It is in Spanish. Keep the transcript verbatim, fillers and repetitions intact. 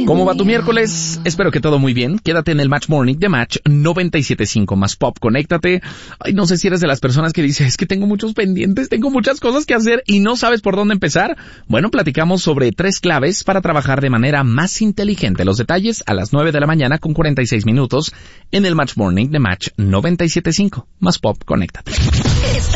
¿Cómo va tu miércoles? Espero que todo muy bien. Quédate en el Match Morning de Match noventa y siete punto cinco más Pop. Conéctate. Ay, no sé si eres de las personas que dice, es que tengo muchos pendientes, tengo muchas cosas que hacer y no sabes por dónde empezar. Bueno, platicamos sobre tres claves para trabajar de manera más inteligente. Los detalles a las nueve de la mañana con cuarenta y seis minutos en el Match Morning de Match noventa y siete punto cinco más Pop. Conéctate.